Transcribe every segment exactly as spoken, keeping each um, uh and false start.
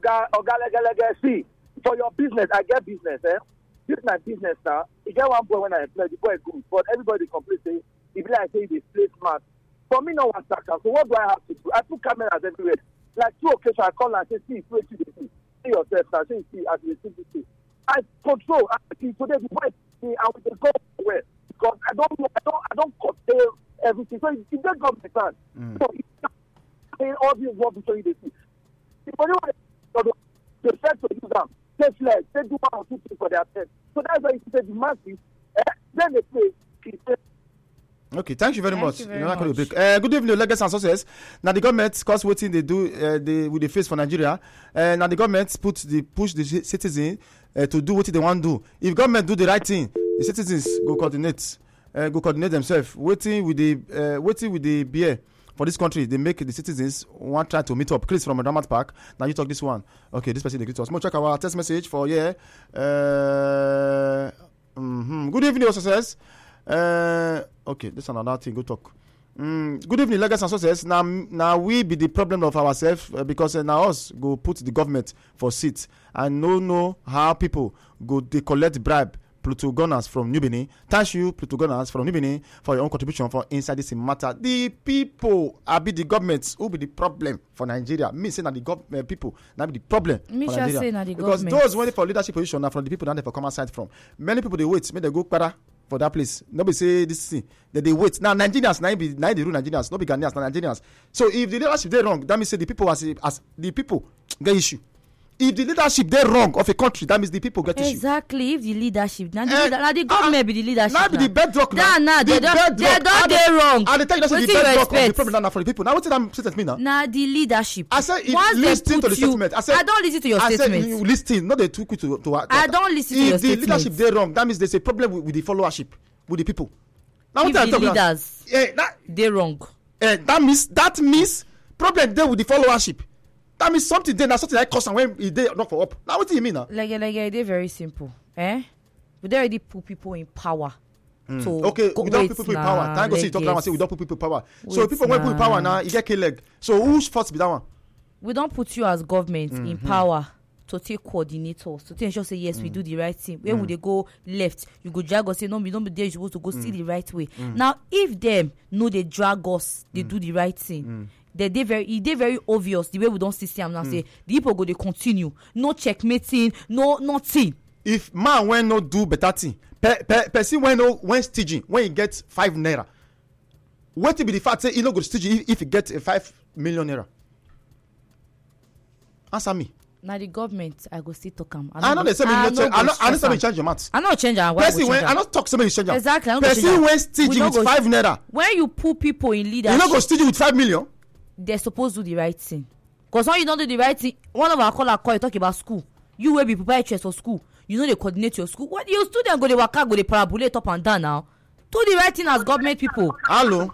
Oga, Oga, lega, lega, see, for your business, I get business, eh? This is my business now. You get one boy when I employ, the boy is good, but everybody complains, say, if like say they play smart. For me, no one stack out. So what do I have to do? I put cameras everywhere. Like two occasions, I call and say, see, wait till they see. See yourself now, see, see, as you see this. I control, I see, today, the boy, see, I will go where? Because I don't know, I don't, I don't curtail everything. So it's just government plan. Mm. So it's saying all these work before you see. If anyone they try to use them, just like they do one or two things for their pets. So that's why you say the masses, eh, then they say, okay, thank you very thank much. You very you know, much. Uh, good evening, legacy and success. Now the government, cause waiting they do uh, they with the face for Nigeria. Uh, now the government put the push the citizen uh, to do what they want to do. If government do the right thing, the citizens go coordinate, uh, go coordinate themselves. Waiting with the uh, waiting with the beer for this country, they make the citizens want try to meet up. Chris from Ramat Park. Now you talk this one. Okay, this person they greet us. More check our text message for yeah. Uh, mm-hmm. Good evening, success. Uh, okay, this is another thing. Go talk. Mm, good evening, legacy and success. Now, now we be the problem of ourselves uh, because uh, now us go put the government for seats and no know how people go they collect bribe. Pluto Gunners from New Benin. Thank you, Pluto Gunners from New Benin, for your own contribution for inside this matter. The people are be the governments who be the problem for Nigeria. Me say that the gov- uh, people now be the problem Me for Nigeria. say na the because government. those when they for leadership position are from the people that they for come outside from. Many people they wait, make they go para for that place. Nobody say this thing that they wait. Now Nigerians now be now they rule Nigerians, not be Ghanaians, now Nigerians. So if the leadership they wrong, that means say the people as as the people get issue. If the leadership they wrong of a country, that means the people get issue. Exactly. If the leadership, now the, Eh, leader, now the government uh, be the leadership. Now be the bedrock now. Nah, nah, the they don't, they don't, they wrong. And they tell you that's the Wetin you bedrock of the expect? problem now for the people. Now what did I say to me now? Nah, the leadership. I said, if Once they listen to put the you, statement. I said, I don't listen to your I statement. said, you listen, not they too quick to, to, to I don't listen to if your the statement. leadership they wrong, that means there's a problem with, with the followership, with the people. Now If what I the talk about? leaders, Eh, that, they wrong. eh, that means that means problem there with the followership. That means something there, now something like cause and when it they not for up. Now what do you mean now? Like, like, they're very simple. Eh? We they already put people in power. Mm. To okay, go, we don't wait put people in nah, power. Thank God, see, talk like now and yes. say we don't put people in power. So Wait people when put in power nah. now, you get kill leg. So who's fault be that one? We don't put you as government Mm-hmm. in power to take coordinators to take ensure say yes mm. we do the right thing. Where Mm. would they go left? You go drag us say no, we don't be there. You're supposed to go Mm. see the right way. Now if them know they drag us, they do the right thing. They they very e dey very obvious the way we don't see them now. Say the people go they continue. No checkmating, no nothing. If man when no do better thing, per, per, person when no when staging when he get five naira, what be the fact say he no go staging if, if he get a five million naira? Answer me. Now the government, I go still talk am. I know they say me no change. I know I know say me change your math. I know change am. Why I go Person when change I am? know talk say me change am. Exactly. I no go change Person am. when We staging no with go- five naira, When you put people in you leadership, no go staging with five million. they're supposed to do the right thing. Because when you don't do the right thing, one of our caller call you talk about school. You will be prepared for school. You know they coordinate your school. What your student go they waka go they parabulate up and down now. Do the right thing as government people. Hello.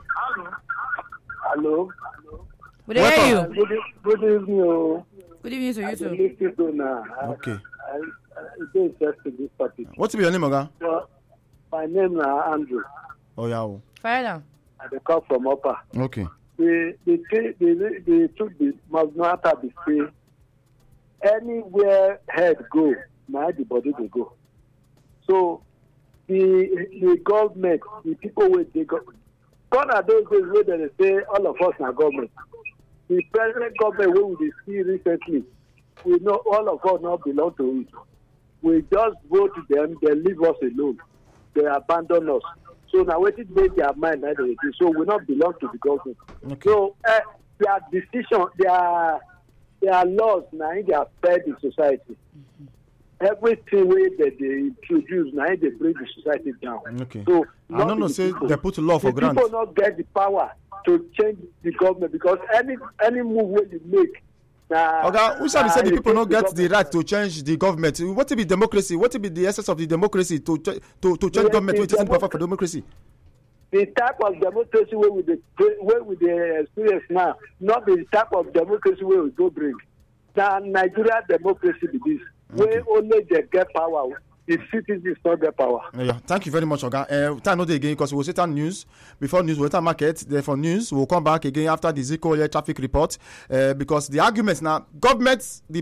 Hello. We dey hear Welcome. you. Good, e- good evening, oh. Good evening to you I too. listen to now. Okay. I, I, it's very interesting, this topic. What's be your name, Oga? Well, my name is Andrew. Oh yeah. oh. Fire down. I dey come from Upper. Okay. The the thing- the the truth be must not have be say anywhere head go, na the body dey go. So the the government, the people wey dey go, gone are those days wey dem dey say all of us na government. The present government wey we dey see recently, we know all of us no belong to it. We just vote them, they leave us alone. They abandon us. So now wetin dey their mind na dey do. So we not belong to the government. Okay. So uh, their decision, their their laws na in dey affect the society. Mm-hmm. Everything wey dem dey introduce na in dey bring the society down. Okay. So I don't know the say people. they put law for the grant. people not get the power to change the government because any any move wey you make. na Oga, who shall be na say the you people take no get the government. right to change the government? What will be democracy? What will be the essence of the democracy to ch- to to change Yes, government the which isn't democ- perfect for democracy? The type of democracy wey we dey wey we dey experience now, not the type of democracy wey we go bring. Na Nigeria democracy be this, Okay. wey only dey get power, the citizens no get power. Yeah, thank you very much, Oga. Uh, time no dey again because we'll set on news before news. We'll enter market. Then for news, we'll come back again after the Zico traffic report. Uh, because the arguments now, governments, the